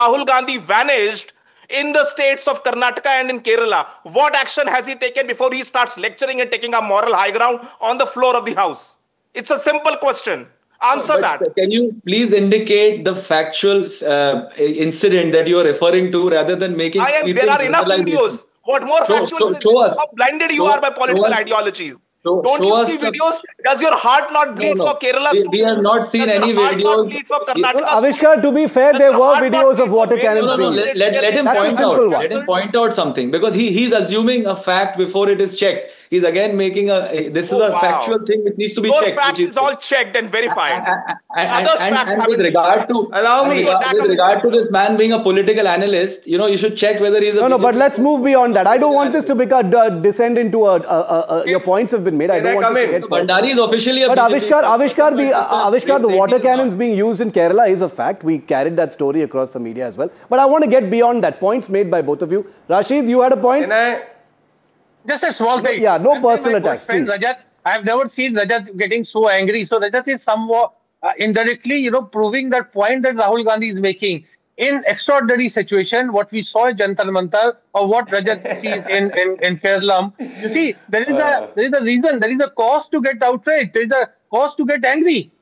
Rahul Gandhi vanished in the states of Karnataka and in Kerala, what action has he taken before he starts lecturing and taking a moral high ground on the floor of the House? It's a simple question. Answer But that. can you please indicate the factual incident that you are referring to rather than making There sweeping are enough generalizations? videos. What more factual is it? This Show is us. how blinded you are by Show political us. ideologies. Don't Show you see us the. videos? Does your heart not No, bleed for no. Kerala We have students? not seen Does your any heart not videos. bleed for Well, Karnataka Avishkar, students? to be fair, Does there your were heart not videos bleed of for water various cannons No, being states used. let him That's a point simple out. one. Let him point out something because he's assuming a fact before it is checked. He's again making a. This is Oh, a wow. factual thing which needs to be Your checked. Which fact is is all checked and verified. The and, others' facts and with haven't been regard checked. to Allow me. with regard to this man being a political analyst, you should check whether he's a. No, BJP but let's move beyond that. I don't want this to analyst. become descend into your points have been made. I Can don't I want come this to in? get Bhandari is officially a But BJP Avishkar, the water cannons being used in Kerala is a fact. We carried that story across the media as well. But I want to get beyond that. Points made by both of you. Rashid, you had a point? Can I? Just a small thing. Yeah, no I'm saying personal my attacks, friend please. Rajat, I've never seen Rajat getting so angry. So Rajat is somewhat indirectly, proving that point that Rahul Gandhi is making. In extraordinary situation, what we saw in Jantar Mantar or what Rajat sees in Kerala, you see, there is a reason, there is a cause to get outraged, there is a cause to get angry.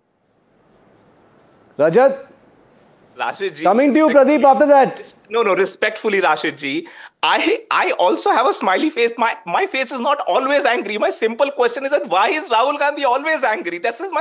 Rajat, Rashid ji, coming to you, Pradeep, after that. No, respectfully, Rashid ji. I also have a smiley face. My face is not always angry. My simple question is that why is Rahul Gandhi always angry? This is my